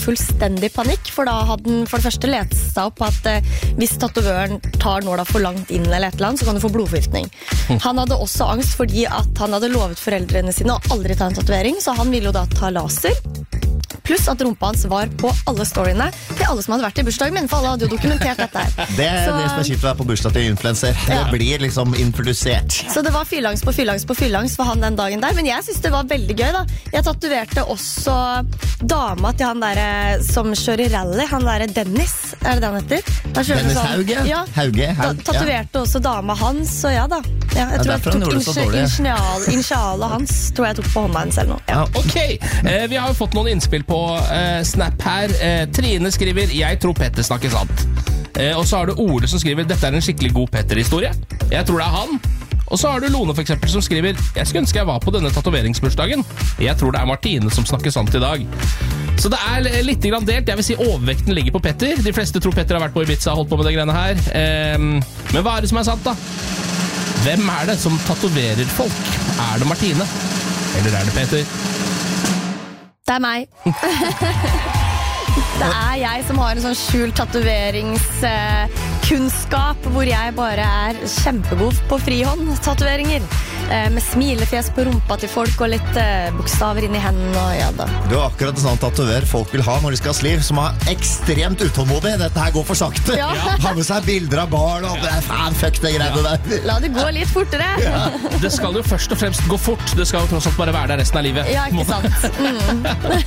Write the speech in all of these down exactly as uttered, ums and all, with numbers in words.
fullstendig panikk, for da hadde den for det første lest seg opp at eh, hvis tatovøren tar nåla for langt inn eller et eller annet, så kan du få blodforgiftning. Han hadde også angst fordi at han hadde lovet foreldrene sine å aldri ta en tatovering, så han ville jo da ta laser. Pluss at rumpa hans var på alle storyene til alle som hadde vært i bursdagen min, for alle hadde jo dokumentert dette her. Det er så, det som er kjipt å være på bursdag til influencer. Ja. Det blir liksom influsert. Så det var fyllangs på fyllangs på fyllangs for han den dagen der, men jeg synes det var veldig gøy da. Jeg tatoverte også dama til han der som kjører rally, han der Dennis, er det det han heter? Dennis sånn, Hauge? Ja, Hauge, Hauge. Da, tatoverte ja. også dama hans, så ja da. Ja, jeg tror jeg tok initialet hans, tror jeg tok på hånda hennes eller noe. Ja. Ja, ok, eh, vi har jo fått noen innspill på eh, Snap her. Eh, Trine skriver, jeg tror Petter snakker sant. Eh, og så har du Ole som skriver, dette er en skikkelig god Petter-historie. Jeg tror det er han. Og så har du Lone for eksempel som skriver, jeg skulle ønske jeg var på denne tatoveringsbursdagen. Jeg tror det er Martine som snakker sant i dag. Så det er litt grann delt. Jeg vil si overvekten ligger på Petter. De fleste tror Petter har vært på Ibiza og holdt på med det greiene her. Eh, men hva er det som er sant da? Hvem er det som tatoverer folk? Er det Martine? Eller er det Petter? Det er meg. Det er jeg som har en sånn skjult tatoveringskunnskap, hvor jeg bare er kjempegod på frihånd tatoveringer. Med smilefjes på rumpa til folk og litt bokstaver inn i hendene og ja da. Du har akkurat en sånn tatover folk vil ha når de skal ha sliv, som er ekstremt utålmodig. Dette her går for sakte. Ja. Har med seg bilder av barn og det er fan, fuck det greiene der. La det gå litt fortere. Ja. Det skal jo først og fremst gå fort. Det skal jo tross alt bare være der resten av livet. Ja, ikke sant. Mm.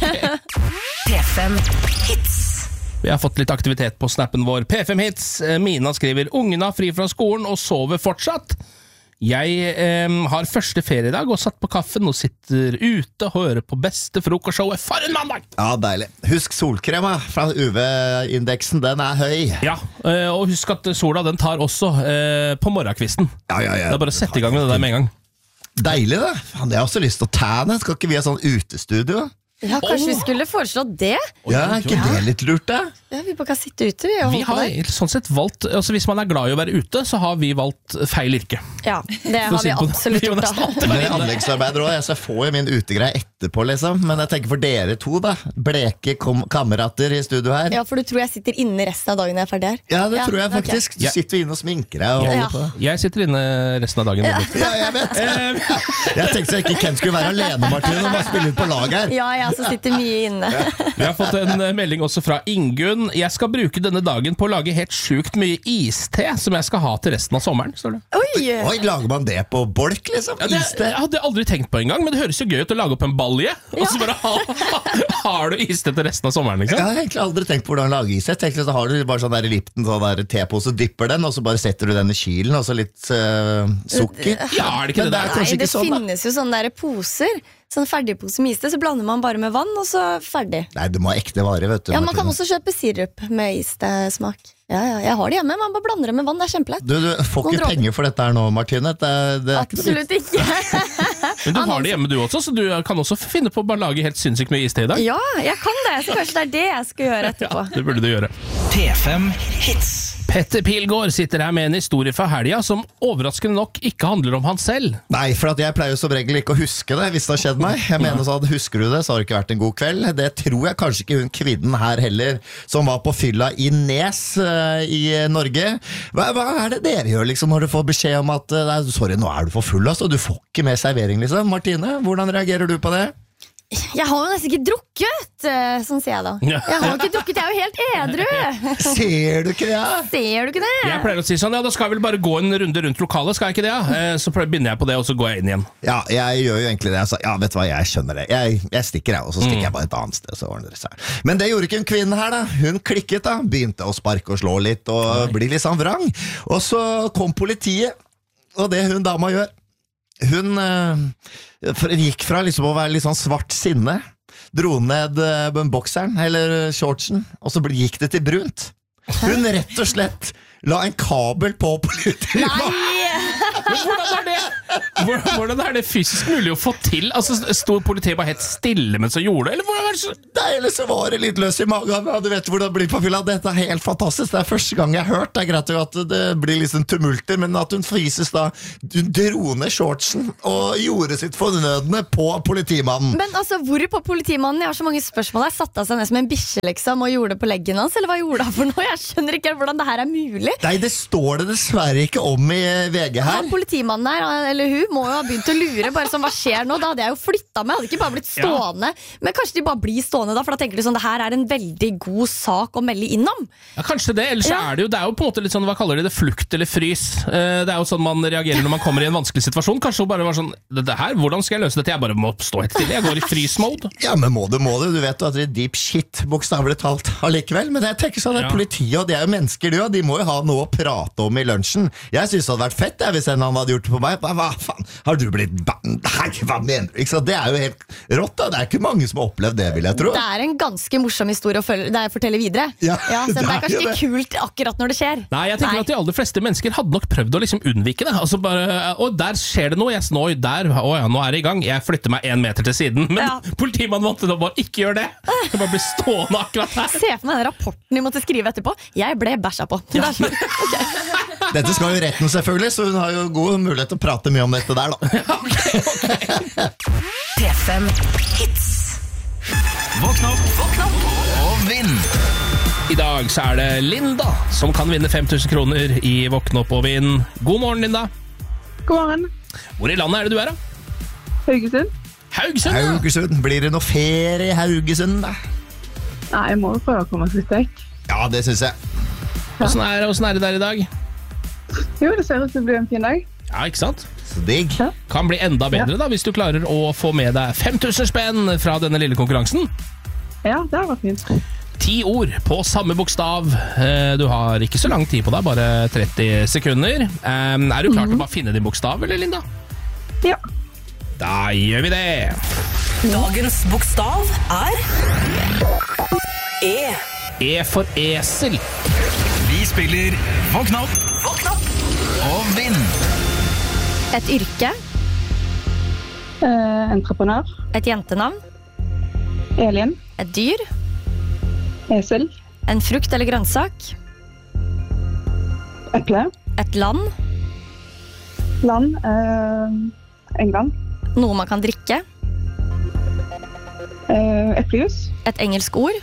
P fem Hits. Vi har fått litt aktivitet på snappen vår. P fem Hits. Mina skriver, ungene har fri fra skolen og sover fortsatt. Jeg eh, har første feriedag og satt på kaffen og sitter ute og hører på beste frokostshowet for en mandag. Ja, deilig. Husk solkrema fra U V-indeksen, den er høy. Ja, og husk at sola den tar også eh, på morgenkvisten. Ja, ja, ja. Det er bare å sette i gang med det der med en gang. Deilig det. Fan, jeg har også lyst til å tæne. Skal ikke vi ha sånn utestudio? Ja, kanskje oh. vi skulle foreslå det? Ja, er ikke det litt lurt da? Ja, vi bare kan sitte ute vi, vi har sånn sett valgt, altså hvis man er glad i å være ute, så har vi valgt feil yrke. Ja, det har vi absolutt gjort da. Men jeg er anleggsarbeider også, jeg får jo min utegrei etterpå liksom. Men jeg tenker for dere to da, bleke kamerater i studio her. Ja, for du tror jeg sitter inne resten av dagen når jeg er ferdig her? Ja, det ja, tror jeg faktisk. Okay. Du sitter inne og sminker deg og ja. holder på. Jeg sitter inne resten av dagen. Ja, ja jeg vet. Jeg tenkte så ikke Ken skulle være alene, Martin, og bare spille ut på lag her. Ja, jeg så sitter mye inne. Vi har fått en melding også fra Ingunn. Jeg skal bruke denne dagen på å lage helt sjukt mye iste som jeg skal ha til resten av sommeren, står det. Oi! Oi, lager man det på bolk, liksom? Ja, det, jeg hadde aldri tenkt på en gang, men det høres jo gøy ut å lage opp en balje, ja. Og så bare ha, har du iste til resten av sommeren, liksom. Jeg har egentlig aldri tenkt på hvordan lage iste. Jeg tenkte så har du bare sånn der i Lipton, sånn der tepose, dypper den, og så bare setter du den i kylen, og så litt uh, sukker. Ja, er det ikke men det der? Nei, det sånn, finnes jo sånne der poser. Sånn ferdigpose med iste, så blander man bare med vann, og så ferdig. Nei, du må ha ekte vare, vet du. Ja, man kan også kjøpe sirup med iste-smak. Ja, ja, jeg har det hjemme, man bare blander det med vann, det er kjempelett. Du, du får ikke penger for dette her nå, Martine. Det, det er absolutt ikke. Men du har det hjemme du også, så du kan også finne på å bare lage helt sinnssykt mye iste i dag. Ja, jeg kan det, så kanskje det er det jeg skal gjøre etterpå. Ja, det burde du gjøre. P fem Hits. Petter Pilgaard sitter her med en historie fra helga som overraskende nok ikke handler om han selv. Nei, for at jeg pleier som regel ikke å huske det hvis det har skjedd meg. Jeg mener så at husker du det, så har det ikke vært en god kveld. Det tror jeg kanskje ikke hun kvinnen her heller, som var på fylla i Nes uh, i Norge. Hva, hva er det dere gjør liksom når du får beskjed om at uh, sorry, nå er du for full, altså, du får ikke mer servering liksom. Martine, hvordan reagerer du på det? Jeg har jo nesten ikke drukket, sånn sier jeg da. Jeg har jo ikke drukket, jeg er jo helt edru. Ser du ikke det? Ser du ikke det? Jeg pleier å si sånn, ja, da skal jeg vel bare gå en runde rundt lokalet, skal jeg ikke det? Ja? Så begynner jeg på det, og så går jeg inn igjen. Ja, jeg gjør jo egentlig det. Jeg sa, ja, vet du hva, jeg skjønner det. Jeg, jeg stikker jeg, og så stikker mm. jeg bare et annet sted, så ordner det seg. Men det gjorde ikke en kvinne her da. Hun klikket da, begynte å sparke og slå litt, og Nei. bli litt sånn vrang. Og så kom politiet, og det hun dama gjør, hun uh, gikk fra liksom å være litt sånn svart sinne, dro ned uh, bokseren, eller shortsen, og så gikk det til brunt. Hun rett og slett la en kabel på politiet. Nei! Men hvordan er det Hvordan er det fysisk mulig å få til? Altså, Stod politiet bare helt stille mens de gjorde det? Eller hvordan var det så? Nei, eller så var det litt løs i magen. Du vet hvordan det blir på fylla. Dette er helt fantastisk. Det er første gang jeg har hørt. Det er greit at det blir liksom tumulter, men at hun fysisk da du dro ned shortsen og gjorde sitt fornødne på politimannen. Men altså, hvor på politimannen? Jeg har så mange spørsmål. Jeg satte seg ned som en bikkje liksom, og gjorde det på leggen hans, eller hva gjorde han for noe? Jeg skjønner ikke hvordan det her er mulig. Nei, det står det dessverre ikke om i V G her. Ja, politimannen der, eller hun, må jo ha begynt å lure. Bare sånn, hva skjer nå? Da hadde jeg jo flyttet meg, hadde ikke bare blitt stående. Ja. Men kanskje de bare blir stående da, for da tenker de sånn, det her er en veldig god sak å melde innom. Ja, kanskje det, ellers ja. er det jo, det er jo på en måte litt sånn, hva kaller de det, flukt eller frys. Det er jo sånn man reagerer når man kommer i en vanskelig situasjon. Kanskje bare var sånn, det her, hvordan skal jeg løse dette? Jeg bare må stå helt stille, jeg går i frysmode. Ja, men må du, må du, du vet jo at det er deep shit, bokstavelig talt, allikevel. Men jeg tenker sånn, det er ja. politiet, og det er jo mennesker, de, de må jo ha noe å prate om i lunsjen. Jeg synes det hadde vært fett, jeg, hvis en annen hadde gjort det på meg. Hva faen, har du blitt Nei, hva mener du? Ikke sant? Det er jo helt rått da. Det er ikke mange som har opplevd det, vil jeg tro. Det er en ganske morsom historie å følge, det er å fortelle videre. Ja, ja, så det, det er kanskje er ikke kult akkurat når det skjer. Nei, jeg tenker Nei. at de aller fleste mennesker hadde nok prøvd å liksom unnvike det. Altså bare, å, der skjer det noe, jeg snår der, å ja, nå er det i gang. Jeg flytter meg en meter til siden. Men ja. politimannen måtte da bare ikke gjøre det. Jeg bare blir stående akkurat her. Se for meg den rapporten de måtte skrive etterpå. Jeg ble bæsja på. Ja. Okay. Dette skal jo retten selvfølgelig, så hun har jo god mulighet til å prate mye om dette der da. okay, okay. P fem Hits. Våkn opp, våkn opp og vinn. I dag så er det Linda som kan vinne fem tusen kroner i Våkn opp og vinn. God morgen, Linda. God morgen. Hvor i landet er det du er da? Haugesund. Haugesund, ja. Haugesund. Blir det noe ferie i Haugesund da? Nei, jeg må jo prøve å komme oss litt vekk. Ja, det synes jeg. Hvordan er, hvordan er det der i dag? Jo, det ser ut til å bli en fin dag. Ja, ikke sant? Så digg. Ja. Kan bli enda bedre da, hvis du klarer å få med deg fem tusen spenn fra denne lille konkurransen. Ja, det har vært fint. Ti ord på samme bokstav. Du har ikke så lang tid på deg, bare tretti sekunder. Er du klar til å bare finne din bokstav, eller Linda? Ja. Da gjør vi det. Dagens bokstav er E. E for esel. Vi spiller Våkn opp, våkn opp og vinn. Et yrke. Uh, entreprenør. Et jentenavn. Elin. Et dyr. Esel. En frukt eller grønnsak. Eple. Et land. Land. Uh, England. Noe man kan drikke. Uh, eplejus. Et engelsk ord.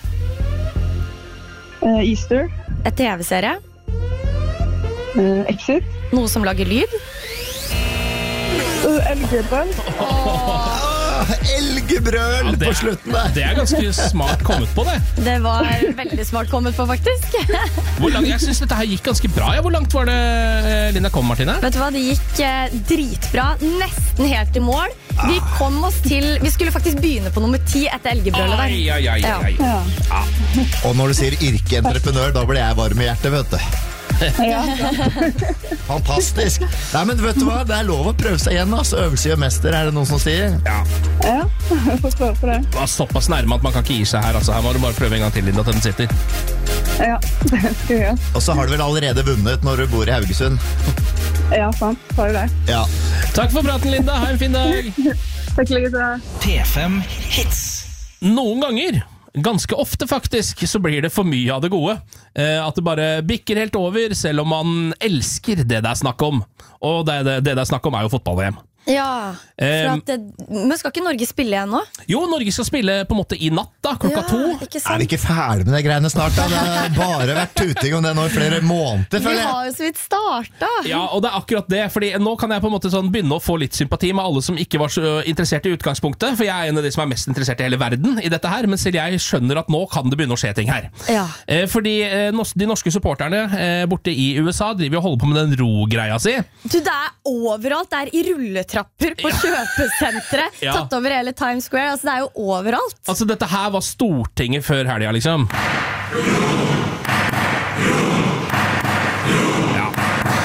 Uh, Easter. Et tv-serie. Uh, Exit. Noe som lager lyd. Uh, Elgebrøl. Ah, elgebrøl Ja, det på er- slutten der. Det er ganske smart kommet på det. Det var veldig smart kommet på, faktisk. Hvor langt, jeg synes dette her gikk ganske bra. Ja, hvor langt var det eh, Linda kom, Martine? Vet du hva, det gikk eh, dritbra. Nesten helt i mål. Vi kom oss til Vi skulle faktisk begynne på nummer ti etter elgebrølet der. Ai, ai, ai, ai. Ja. Og når du sier yrkeentreprenør, da blir jeg varm i hjertet, vet du. Ja. Fantastisk. Nei, men vet du hva? Det er lov å prøve seg igjen, altså. Øvelse gjør mester, er det noen som sier? Ja, Ja. Jeg får prøve på det. det var såpass nærme at man kan ikke gi seg her. Altså. Her må du bare prøve en gang til, Linda, til den sitter. Ja, det skal jeg gjøre. Og så har du vel allerede vunnet når du bor i Haugesund. Ja, sant. Har du det. Ja. Takk for praten, Linda. Ha en fin dag. Takk like så. P fem Hits. Noen ganger, ganske ofte faktisk, så blir det for mye av det gode. Eh, at det bare bikker helt over, selv om man elsker det det er snakk om. Og det det, det det er snakk om er jo fotball-V M. Ja, for at det, Men skal ikke Norge spille igjen nå? Jo, Norge skal spille på en måte i natt da, klokka to. Ikke Er sant? vi ikke ferdig med de greiene snart, da? Det har bare vært tuting om det nå i flere måneder, Vi føler jeg. har jo så vidt starta. Ja, og det er akkurat det, fordi nå kan jeg på en måte sånn begynne å få litt sympati med alle som ikke var så interessert i utgangspunktet, for jeg er en av de som er mest interessert i hele verden i dette her, men selv jeg skjønner at nå kan det begynne å skje ting her. Ja. Eh, fordi eh, nos- de norske supporterne eh, borte i U S A driver og holder på med den ro-greia si. Du, det er overalt. Det er i rulletrapper på kjøpesentre. Ja. Tatt over hele Times Square. Altså, det er jo overalt. Altså, dette her var Stortinget før helga, liksom. Ja.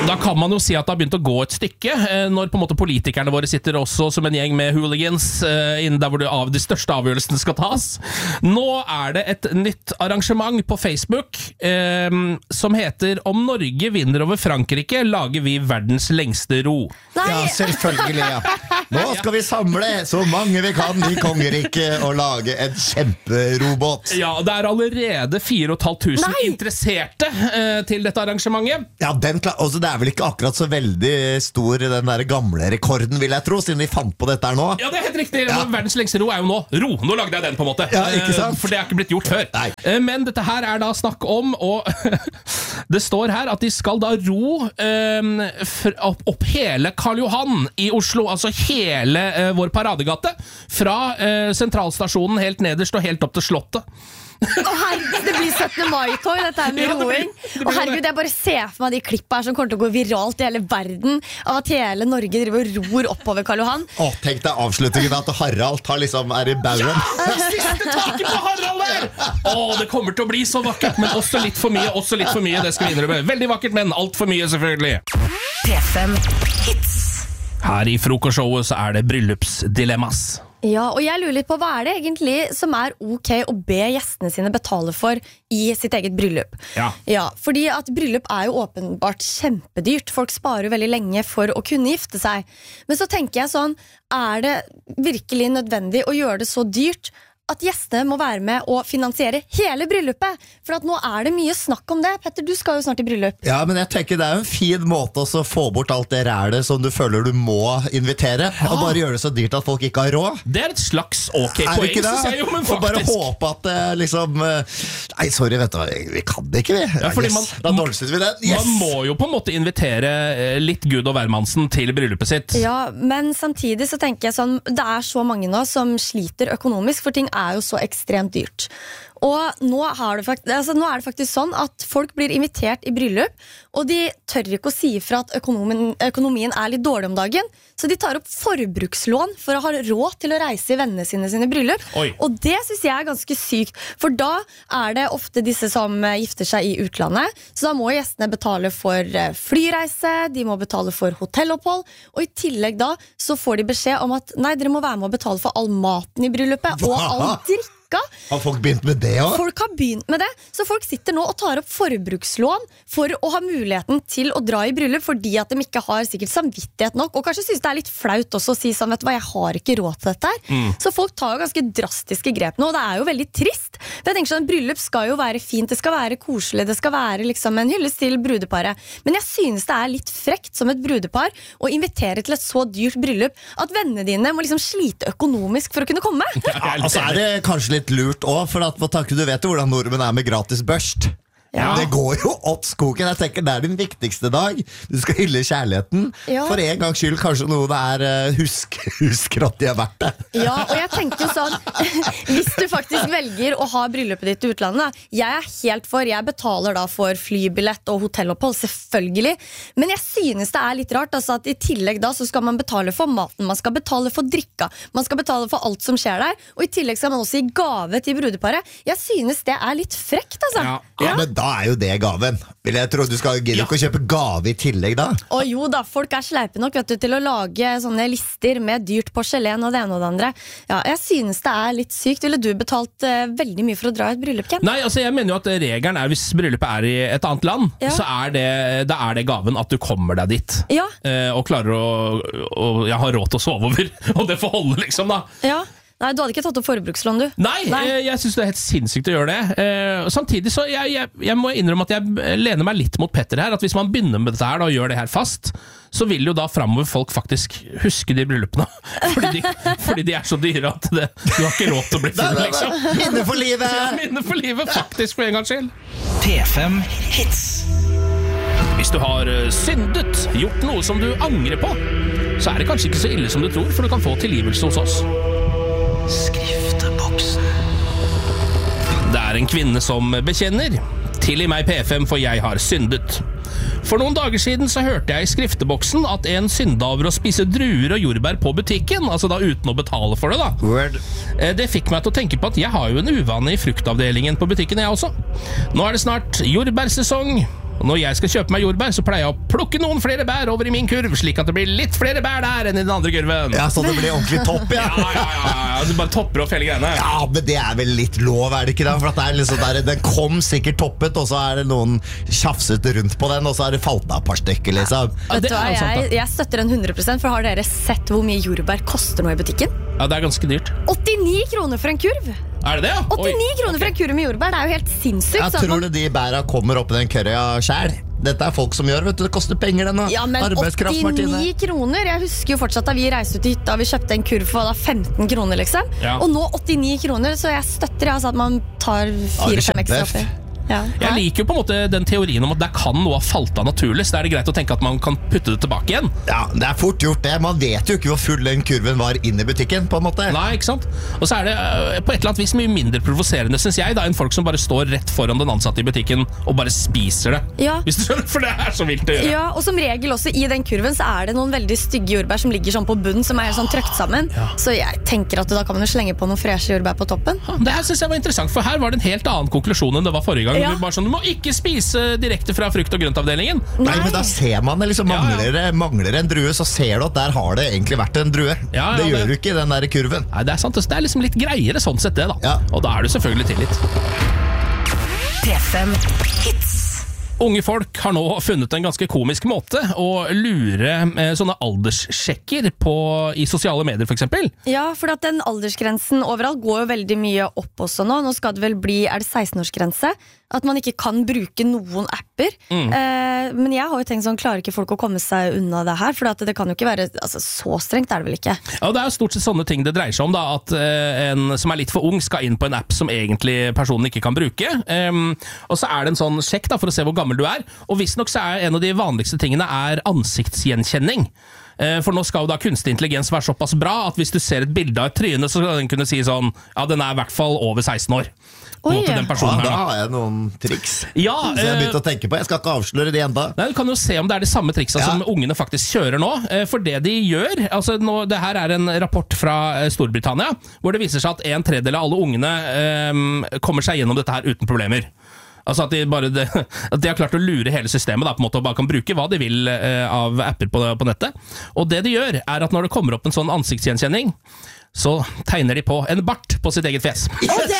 Da kan man jo si at det har begynt å gå et stykke, når på en måte politikerne våre sitter også som en gjeng med hooligans innen der hvor det av de største avgjørelsene skal tas. Nå er det et nytt arrangement på Facebook eh, som heter «Om Norge vinner over Frankrike, lager vi verdens lengste ro». Nei. Ja, selvfølgelig, ja. Nå skal vi samle så mange vi kan i kongeriket og lage en kjemperobot. Ja, det er allerede fire og et halvt tusen Nei. interesserte eh, til dette arrangementet. Ja, den klar, altså, det er vel ikke akkurat så veldig stor den der gamle rekorden, vil jeg tro, siden de fant på dette her nå. Ja, det er helt riktig. Ja. Verdens lengste ro er jo nå. Ro, nå lagde jeg den på en måte. Ja, ikke sant? Eh, For det har ikke blitt gjort før. Nei. Eh, Men dette her er da snakk om, og det står her at de skal da ro eh, fr- opp, opp hele Karl Johan i Oslo, altså hele eh, vår paradegate, fra eh, sentralstasjonen helt nederst og helt opp til Slottet. Å herregud, det blir syttende mai-tog, dette her med Ja, det blir- roing. det blir Og herregud, jeg bare ser for meg de klippene her som kommer til å gå viralt i hele verden, av at hele Norge driver og ror oppover Karl Johan. Å, tenk deg avslutningen at Harald tar liksom er i bauren. Siste taket på Harald der! Åh, det kommer til å bli så vakkert, men også litt for mye, også litt for mye, det skal vi innrømme. Veldig vakkert, men alt for mye selvfølgelig. P fem Hits. Her i frokostshowet så er det bryllupsdilemmas. Ja, og jeg lurer litt på hva er det egentlig som er ok å be gjestene sine betale for i sitt eget bryllup. Ja. Ja, fordi at bryllup er jo åpenbart kjempedyrt. Folk sparer jo veldig lenge for å kunne gifte seg. Men så tenker jeg sånn, er det virkelig nødvendig å gjøre det så dyrt at gjestene må være med og finansiere hele bryllupet? For at nå er det mye snakk om det. Petter, du skal jo snart i bryllup. Ja, men jeg tenker det er jo en fin måte også å få bort alt det rælet som du føler du må invitere, og bare gjøre det så dyrt at folk ikke har råd. Det er et slags ok Er det poeng, ikke det? synes jeg jo, men Og bare faktisk. håpe at det liksom eh, Nei, sorry, vet du hva, vi kan det ikke, vi. Ja, fordi yes, man- da dårligste vi den. Yes! Man må jo på en måte invitere eh, litt Gud og hvermannsen til bryllupet sitt. Ja, men samtidig så tenker jeg sånn, det er så mange nå som sliter økonomisk, for ting er jo så ekstremt dyrt. Og nå, har det fakt- altså, nå er det faktisk sånn at folk blir invitert i bryllup, og de tør ikke å si ifra at økonomien, økonomien er litt dårlig om dagen, så de tar opp forbrukslån for å ha råd til å reise i vennene sine sine bryllup. Oi. Og det synes jeg er ganske sykt, for da er det ofte disse som eh, gifter seg i utlandet, så da må gjestene betale for eh, flyreise, de må betale for hotellopphold, og i tillegg da så får de beskjed om at nei, dere må være med å betale for all maten i bryllupet, og all Hva? drikka. Har folk begynt med det også? Folk har begynt med det, så folk sitter nå og tar opp forbrukslån for å ha muligheten til å dra i bryllup, fordi at de ikke har sikkert samvittighet nok, og kanskje synes det er litt flaut også å si sånn, vet du hva, jeg har ikke råd til dette her. Så folk tar jo ganske drastiske grep nå, og det er jo veldig trist. For jeg tenker sånn, bryllup skal jo være fint, det skal være koselig, det skal være liksom en hyllest til brudeparet. Men jeg synes det er litt frekt som et brudepar å invitere til et så dyrt bryllup at vennene dine må liksom slite økonomisk for å kunne komme. Ja, altså er det kanskje litt lurt også, for at, takk, du vet jo hvordan nordmenn er med gratis børst. Ja. Det går jo opp skogen. Jeg tenker det er din viktigste dag. Du skal hylle kjærligheten. Ja. For en gangs skyld kanskje noe det er uh, husk, husker at de er verdt det. Ja, og jeg tenker jo sånn hvis du faktisk velger å ha bryllupet ditt i utlandet da, jeg er helt for, jeg betaler da for flybillett og hotellopphold, selvfølgelig, men jeg synes det er litt rart altså, at i tillegg da så skal man betale for maten, man skal betale for drikka, man skal betale for alt som skjer der, og i tillegg skal man også gi gave til brudeparet. Jeg synes det er litt frekt, altså. Ja. Ja, men da er jo det gaven. Vil jeg tro du skal gidde ikke å kjøpe gave i tillegg da? Og jo da, folk er sleipe nok vet du, til å lage sånne lister med dyrt porselen og det ene og det andre. Ja, jeg synes det er litt sykt. Ville du betalt uh, veldig mye for å dra i et bryllup, Ken? Nei, altså jeg mener jo at regelen er hvis bryllupet er i et annet land, Ja. så er det, da er det gaven at du kommer deg dit. Ja, Eh, og klarer å, å Jeg har råd til å sove over, og det får holde, liksom, da. ja. Nei, du hadde ikke tatt opp forbrukslån, du? Nei, eh, jeg synes det er helt sinnssykt å gjøre det. Eh, samtidig så jeg, jeg, jeg må innrømme at jeg lener meg litt mot Petter her, at hvis man begynner med dette her da, og gjør det her fast, så vil jo da fremover folk faktisk huske de bryllupene. Fordi de, fordi de er så dyre at det, du har ikke råd til å bli full, liksom. Minne for Ja, livet! minne for livet, faktisk, for en gangs skyld. P fem Hits. Hvis du har eh, syndet, gjort noe som du angrer på, så er det kanskje ikke så ille som du tror, for du kan få tilgivelse hos oss. Skrifteboksen. Det er en kvinne som bekjenner. Tilgi meg P fem, for jeg har syndet. For noen dager siden så hørte jeg i skrifteboksen at en synda over å spise druer og jordbær på butikken, altså da uten å betale for det da. Word. Eh, Det fikk meg til å tenke på at jeg har jo en uvane i fruktavdelingen på butikken jeg også. Nå er det snart jordbærsesong, Når jeg skal kjøpe meg jordbær, så pleier jeg å plukke noen flere bær over i min kurv, slik at det blir litt flere bær der enn i den andre kurven. Ja, så det blir ordentlig topp, ja. Ja, ja, ja, ja. Du bare topper opp hele greiene. Ja, men det er vel litt lov, er det ikke da? For at det er liksom der, den kom sikkert toppet, og så er det noen tjafset rundt på den, og så er det falt av et par stykker, liksom. Ja, Vet det du hva, er jo sant, jeg, da. jeg støtter den hundre prosent, for har dere sett hvor mye jordbær koster nå i butikken? Ja, det er ganske dyrt. åttini kroner for en kurv! Er det det, ja? åttini kroner for en kurv med jordbær, det er jo helt sinnssykt. Jeg så at tror man- du de bæra kommer opp i den køya selv? Dette er folk som gjør, vet du, det koster penger denne Ja, men arbeidskraft, Martine. åttini kroner, jeg husker jo fortsatt da vi reiste ut til hytta, vi kjøpte en kurv for da femten kroner liksom. Ja. Og nå åttini kroner, så jeg støtter altså at man tar fire-fem ekstra kjempe. oppi. Ja. Jeg liker jo på en måte den teorien om at der kan noe ha falt av naturlig, så er det greit å tenke at man kan putte det tilbake igjen. Ja, det er fort gjort det. Man vet jo ikke hvor full den kurven var inn i butikken, på en måte. Nei, ikke sant? Og så er det øh, på et eller annet vis mye mindre provoserende, synes jeg, da, enn folk som bare står rett foran den ansatte i butikken og bare spiser det. Ja. Hvis du skjønner, for det er så vilt å gjøre. Ja, og som regel også i den kurven så er det noen veldig stygge jordbær som ligger sånn på bunnen, som er helt sånn trøkt sammen. Så jeg tenker at da kan man jo slenge på noen freshe jordbær på toppen. Det her synes jeg var interessant, for her var det en helt annen konklusjon enn det var forrige gang. Ja. Du, bare sånn, du må ikke spise direkte fra frukt- og grøntavdelingen. Nei, men da ser man det liksom. Ja, ja. Mangler, det- mangler en drue, så ser du at der har det egentlig vært en drue. Ja, ja, det gjør det- du ikke i den der kurven. Nei, det er sant, det er liksom litt greiere sånn sett det da. Ja. Og da er du selvfølgelig tilgitt. P fem Hits. Unge folk har nå funnet en ganske komisk måte å lure eh, sånne alderssjekker på i sosiale medier, for eksempel. Ja, for at den aldersgrensen overalt går jo veldig mye opp også nå. Nå skal det vel bli, er det seksten-årsgrense? At man ikke kan bruke noen apper. Mm. Eh, men jeg har jo tenkt sånn, klarer ikke folk å komme seg unna det her? For at det kan jo ikke være, altså så strengt er det vel ikke? Ja, det er jo stort sett sånne ting det dreier seg om, da, at eh, en som er litt for ung skal inn på en app som egentlig personen ikke kan bruke. Um, og så er det en sånn sjekk da, for å se hvor gammel du er. Og visstnok så er en av de vanligste tingene er ansiktsgjenkjenning. Eh, For nå skal jo da kunstig intelligens være såpass bra at hvis du ser et bilde av et tryne, så skal den kunne si sånn, ja, den er i hvert fall over seksten år. På en Oi. måte, den Ja, personen da her, da. har jeg noen triks. Ja, Så jeg har eh, begynt å tenke på. Jeg skal ikke avsløre de enda. Nei, Du kan jo se om det er de samme triksa Ja. som ungene faktisk kjører nå. Eh, For det de gjør, altså nå, det her er en rapport fra eh, Storbritannia, hvor det viser seg at en tredjedel av alle ungene eh, kommer seg gjennom dette her uten problemer. Altså at de, bare, de, at de har klart å lure hele systemet da, på en måte, og bare kan bruke hva de vil eh, av apper på, på nettet. Og det de gjør, er at når det kommer opp en sånn ansiktsgjenkjenning, så tegner de på en bart på sitt eget fjes.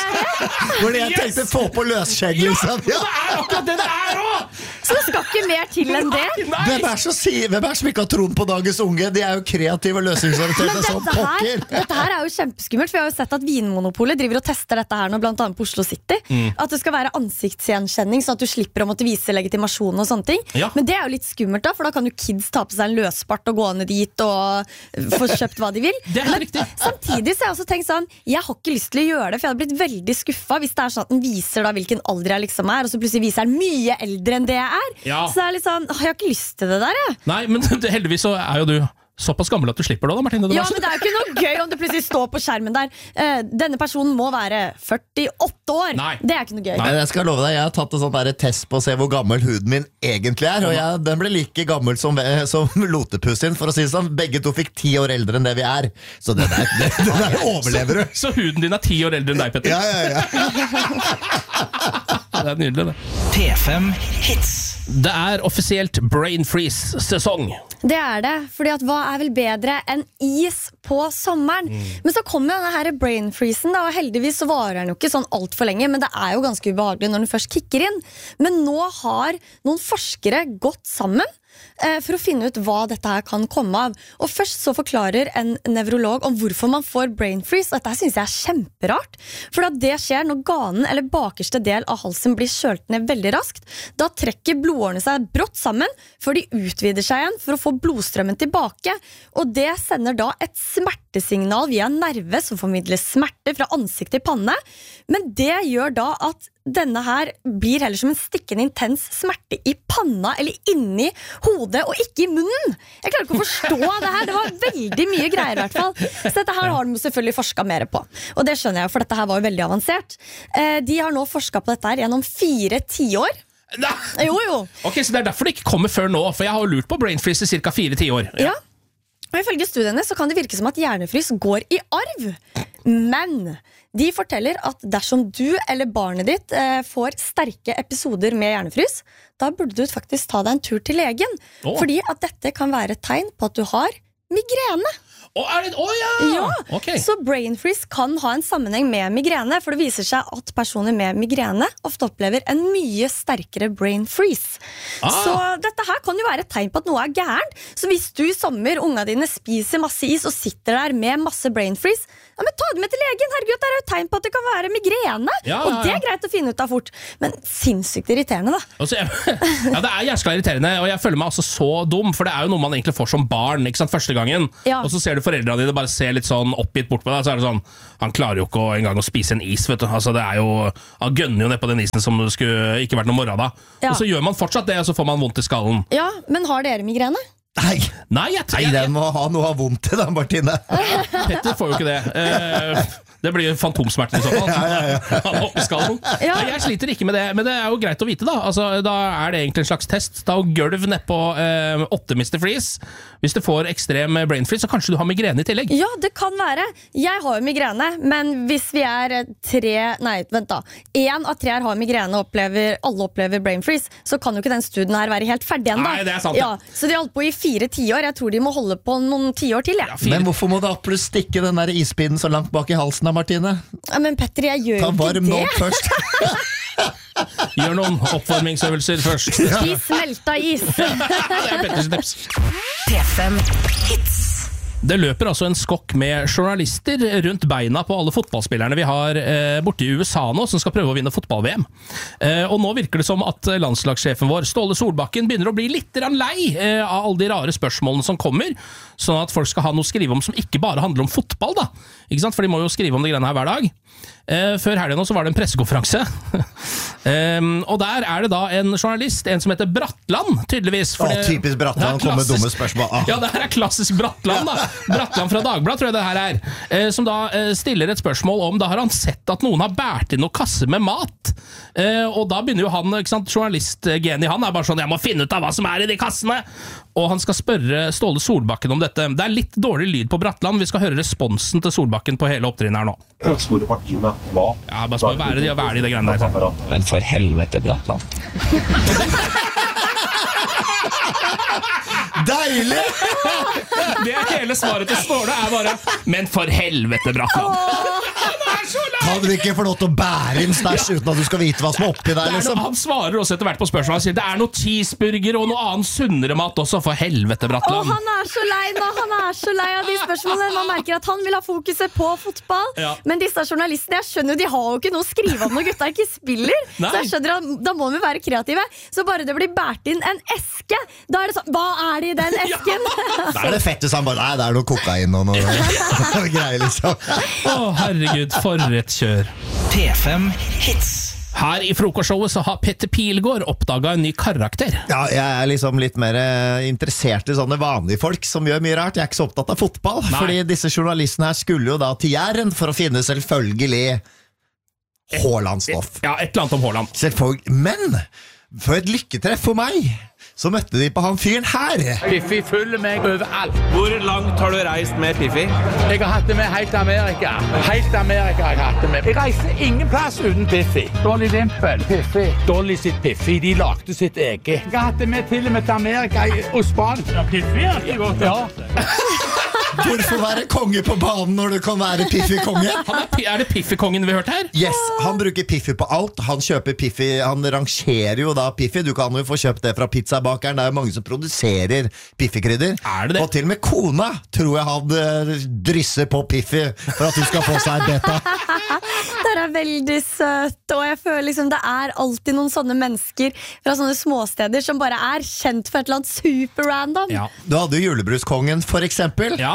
Hvor jeg Yes! tenkte få på løsskjegg, liksom. Ja. Det er akkurat det det er også! Så det skal ikke mer til enn det? Nei! Hvem er, så si, hvem er som ikke har troen på dagens unge? De er jo kreative og løsningsorienterte som Dette her, pokker. dette her er jo kjempeskummelt, for jeg har jo sett at Vinmonopolet driver og tester dette her nå, blant annet på Oslo City. Mm. At det skal være ansiktsgjenkjenning, sånn at du slipper å måtte vise legitimasjon og sånne ting. Ja. Men det er jo litt skummelt da, for da kan jo kids ta på seg en løsbart og gå ned dit og få kjøpt hva de vil. Det er Men riktig. samtidig så har jeg også tenkt sånn, jeg har ikke lyst til å gjøre det, for jeg hadde blitt veldig skuffa hvis det er sånn at den viser da hvilken alder jeg liksom er, og så plutselig viser den mye eldre enn det jeg er. Ja. Så det er litt sånn, åh, jeg har ikke lyst til det der, jeg. Nei, men det, heldigvis så er jo du såpass gammel at du slipper det da, Martine. Det Ja, var men det er jo ikke noe gøy om det plutselig står på skjermen der. Eh, denne personen må være førtiåtte år. Nei. Det er ikke noe gøy. Men jeg skal love deg, jeg har tatt en sånn der test på å se hvor gammel huden min egentlig er. Og jeg, den ble like gammel som, som Lotepus sin, for å si det sånn. Begge to fikk ti år eldre enn det vi er. Så det der, det, det der overlever du. Så huden din er ti år eldre enn deg, Petter. Ja, ja, ja. Det er nydelig, det. P fem Hits. Det er offisielt brain freeze-sesong. Det er det, fordi at hva er vel bedre enn is på sommeren? Men så kommer denne her brain freezen da, og heldigvis så varer den jo ikke sånn alt for lenge, men det er jo ganske ubehagelig når den først kicker inn. Men nå har noen forskere gått sammen eh, for å finne ut hva dette her kan komme av. Og først så forklarer en nevrolog om hvorfor man får brain freeze, og dette her synes jeg er kjemperart. For at det skjer når ganen eller bakerste del av halsen blir kjølt ned veldig raskt. Da trekker blodårene seg brått sammen, før de utvider seg igjen for å få blodstrømmen tilbake. Og det sender da et smertesignal via nerve som formidler smerte fra ansikt til panne. Men det gjør da at denne her blir heller som en stikkende intens smerte i panna eller inni hodet og ikke i munnen. Jeg klarer ikke å forstå det her. Det var veldig mye greier i hvert fall. Så dette her har de selvfølgelig forsket mer på. Og det skjønner jeg, for dette her var jo veldig avansert. Eh, De har nå forsket på dette her gjennom fire tiår. Nei. Jo, jo. Ok, så det er derfor det ikke kommer før nå, for jeg har jo lurt på brain freeze i cirka fire tiår. Ja. Og ifølge studiene så kan det virke som at hjernefrys går i arv. Men de forteller at dersom du eller barnet ditt eh, får sterke episoder med hjernefrys, da burde du faktisk ta deg en tur til legen. Åh. Fordi at dette kan være et tegn på at du har migrene. Å, er det, å ja! Ja, Ok. Så brain freeze kan ha en sammenheng med migrene, for det viser seg at personer med migrene ofte opplever en mye sterkere brain freeze. Ah. Så dette her kan jo være et tegn på at noe er gærent. Så hvis du i sommer, unga dine spiser masse is og sitter der med masse brain freeze, ja, men ta det med til legen. Herregud, det er jo et tegn på at det kan være migrene. Ja, ja, ja. Og det er greit å finne ut av fort. Men sinnssykt irriterende, da. Altså, jeg, ja, det er jæskla irriterende, og jeg føler meg altså så dum, for det er jo noe man egentlig får som barn, ikke sant, første gangen. Ja. Og så ser du foreldrene dine bare se litt sånn oppgitt bort på deg, så er det sånn, han klarer jo ikke å, engang å spise en is, vet du. Altså, det er jo, han gønner jo ned på den isen som skulle ikke vært noe morgen da. Ja. Og så gjør man fortsatt det, og så får man vondt i skallen. Ja, men har dere migrene? Nei, Nei, jeg, Nei jeg, den må ha noe av vondt i den, Martine. Petter får jo ikke det. Eh, det blir fantomsmerter i så fall. Han er oppe i skallen. Ja. Nei, jeg sliter ikke med det, men det er jo greit å vite da. Altså, da er det egentlig en slags test. Da er gulv ned på eh, åtte mister Freeze. Hvis du får ekstrem brain freeze, så kanskje du har migrene i tillegg. Ja, det kan være. Jeg har jo migrene, men hvis vi er tre, nei, vent da, en av tre her har migrene og opplever, alle opplever brain freeze, så kan jo ikke den studien her være helt ferdig enda. Nei, det er sant, ja. Så de har holdt på i fire tiår. Jeg tror de må holde på noen tiår til, ja. Ja, fire. Men hvorfor må du absolutt stikke den der ispinnen så langt bak i halsen da, Martine? Ja, men Petter, jeg gjør Ta jo ikke varm nå det. først. Gjør noen oppvarmingsøvelser først. Spis smelta is. Det er Petters tips. P fem Hits. Det løper altså en skokk med journalister rundt beina på alle fotballspillerne vi har eh, borte i U S A nå, som skal prøve å vinne fotball-V M. Eh, og nå virker det som at landslagssjefen vår, Ståle Solbakken, begynner å bli litt lei eh, av alle de rare spørsmålene som kommer, sånn at folk skal ha noe å skrive om som ikke bare handler om fotball, da. Ikke sant? For de må jo skrive om de greiene her hver dag. Eh, før helgen nå så var det en pressekonferanse. um, og der er det da en journalist, en som heter Bratland, tydeligvis. Å, det- typisk Bratland, det er kommer med klassisk- dumme spørsmål. Ah. Ja, det her er klassisk Bratland, da. Bratland fra Dagbladet, tror jeg det her er. Eh, som da eh, stiller et spørsmål om, da har han sett at noen har bært inn noen kasser med mat. Eh, og da begynner jo han, ikke sant, journalistgeni, han er bare sånn, jeg må finne ut av hva som er i de kassene. Og han skal spørre Ståle Solbakken om dette. Det er litt dårlig lyd på Bratland. Vi skal høre responsen til Solbakken på hele opptrinnet her nå. Store partiene hva? Ja, bare spør, hva er det de har vært i det greiene der? Men for helvete, Bratland. Deilig! Det er hele svaret til Ståle, er bare, men for helvete, Bratland. Kan du ikke få lov til å bære inn stæsj uten at du skal vite hva som er oppi der, Det er liksom? noe, han svarer også etter hvert på spørsmål. Han sier det er noe cheeseburger og noe annen sunnere mat også, for helvete, Å, Bratland. han er så lei nå, han er så lei av de spørsmålene. Man merker at han vil ha fokuset på fotball. Ja. Men disse journalistene, jeg skjønner jo, de har jo ikke noe å skrive om når gutta ikke spiller. Nei. Så jeg skjønner at da må vi være kreative. Så bare det blir bært inn en eske, da er det sånn, hva er det i den esken? Da er det fette som bare, nei, det er noe kokain og noe greier, liksom. Å, herregud, for et kjør. P fem Hits. Her i frokostshowet så har Petter Pilgaard oppdaget en ny karakter. Ja, jeg er liksom litt mer eh, interessert i sånne vanlige folk som gjør mye rart. Jeg er ikke så opptatt av fotball, Nei. fordi disse journalistene her skulle jo da til Jæren for å finne selvfølgelig Haaland-stoff. Ja, et eller annet om Haaland. Selvfølgelig. Men for et lykketreff for meg, så møtte de på han fyren her. Piffi følger meg overalt. Hvor langt har du reist med Piffi? Jeg har hatt det med helt Amerika. Helt Amerika har jeg hatt det med. Jeg reiser ingen plass uten Piffi. Dolly Dimpel, Piffi. Dolly sitt Piffi, de lagde sitt eget. Jeg har hatt det med til og med til Amerika og Spania. Ja, Piffi er ikke godt. Ja. Hvorfor være konge på banen når du kan være Piffi-konge? Han er, pi- er det Piffi-kongen vi hørte her? Yes, han bruker Piffi på alt. Han kjøper Piffi, han rangerer jo da Piffi. Du kan jo få kjøpt det fra pizzabakeren. Det er jo mange som produserer Piffi-krydder. Er det det? Og til og med kona tror jeg han eh, drysser på Piffi for at du skal få seg beta. Det er veldig søtt, og jeg føler liksom det er alltid noen sånne mennesker fra sånne småsteder som bare er kjent for et eller annet super random. Ja. Du hadde jo julebruskongen for eksempel. Ja.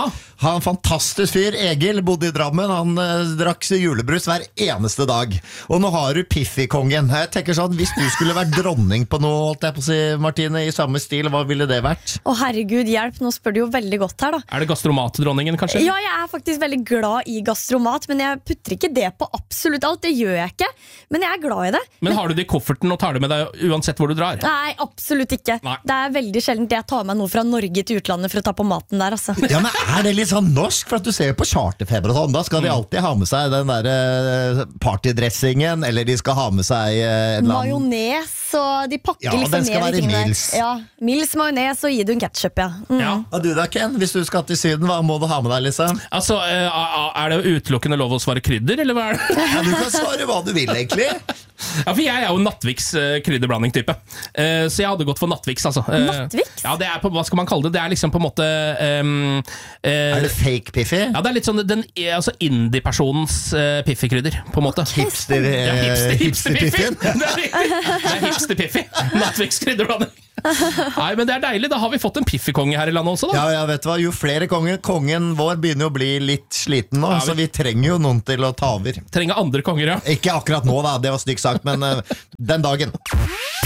Han fantastisk fyr, Egil, bodde i Drammen. Han eh, drakk julebrus hver eneste dag. Og nå har du Piffi-kongen. Jeg tenker sånn, hvis du skulle vært dronning på noe, holdt jeg på å si, Martine, i samme stil, hva ville det vært? Å herregud, hjelp, nå spør du jo veldig godt her da. Er det gastromatdronningen, kanskje? Ja, jeg er faktisk veldig glad i gastromat, men jeg putter ikke det på absolutt alt. Det gjør jeg ikke, men jeg er glad i det. Men har du det i kofferten og tar det med deg uansett hvor du drar? Nei, absolutt ikke. Nei. Det er veldig sjeldent jeg tar med noe fra Norge til utlandet for å ta på maten der, altså. Ja, men er det litt sånn norsk? For at du ser jo på charterfeber og sånn, da skal de alltid ha med seg den der eh, partydressingen, eller de skal ha med seg eh, en eller annen... Majones, og de pakker Ja, liksom den skal ned være de tingene der. Mils. Ja, Mils, majones og gi du en ketchup, ja. Mm. Ja. Og du da, Ken, hvis du skal til Syden, hva må du ha med deg, liksom? Altså, eh, er det utelukkende lov å svare krydder, eller hva er det? Ja, du kan svare hva du vil, egentlig. Ja, for jeg er jo Nattviks uh, krydderblanding-type. Uh, så jeg hadde gått for Nattviks, altså. Uh, Nattviks? Ja, det er på, hva skal man kalle det? Det er liksom på en måte um, uh, Er det fake Piffi? Ja, det er litt sånn den, altså indie-personens uh, Piffi-krydder, på en måte. Hipster, Ja, eh, hipster, hipster-Piffin? hipster-Piffin. Det er riktig. Det er hipster-Piffi. Nattviks krydderblanding. Nei, men det er deilig. Da har vi fått en Piffi-konge her i landet også, da. Ja, ja, vet du hva, jo flere konger, kongen vår begynner jo å bli litt sliten nå, Ja, vi- så vi trenger jo noen til å ta over. Trenger andre konger, ja. Ikke akkurat nå da, det var stygt sagt, men eh, den dagen.